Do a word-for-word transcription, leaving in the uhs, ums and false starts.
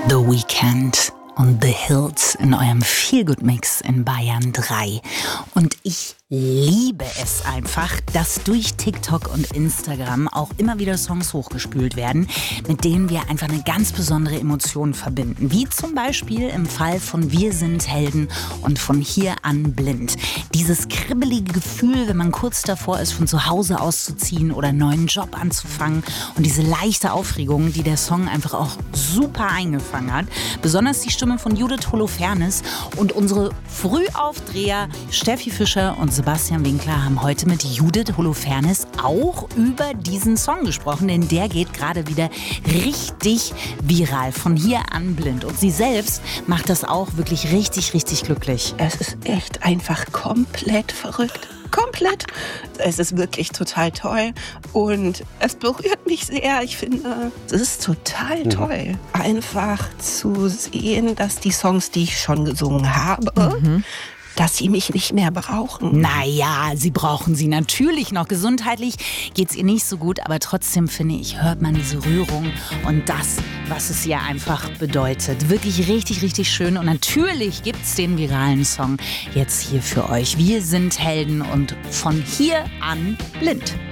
The Weeknd und The Hills in eurem Feel-Good-Mix in Bayern drei. Und ich liebe es einfach, dass durch TikTok und Instagram auch immer wieder Songs hochgespült werden, mit denen wir einfach eine ganz besondere Emotion verbinden. Wie zum Beispiel im Fall von Wir sind Helden und von Hier an blind. Dieses kribbelige Gefühl, wenn man kurz davor ist, von zu Hause auszuziehen oder einen neuen Job anzufangen, und diese leichte Aufregung, die der Song einfach auch super eingefangen hat. Besonders die Stimme von Judith Holofernes und unsere Frühaufdreher Steffi Fischer und Sebastian Winkler haben heute mit Judith Holofernes auch über diesen Song gesprochen, denn der geht gerade wieder richtig viral, von Hier an blind. Und sie selbst macht das auch wirklich richtig, richtig glücklich. Es ist echt einfach komplett verrückt. Komplett. Es ist wirklich total toll und es berührt mich sehr. Ich finde, es ist total toll, einfach zu sehen, dass die Songs, die ich schon gesungen habe, mhm. dass sie mich nicht mehr brauchen. Naja, sie brauchen sie natürlich noch. Gesundheitlich geht's ihr nicht so gut, aber trotzdem, finde ich, hört man diese Rührung und das, was es ihr einfach bedeutet. Wirklich richtig, richtig schön. Und natürlich gibt's den viralen Song jetzt hier für euch. Wir sind Helden und von Hier an blind.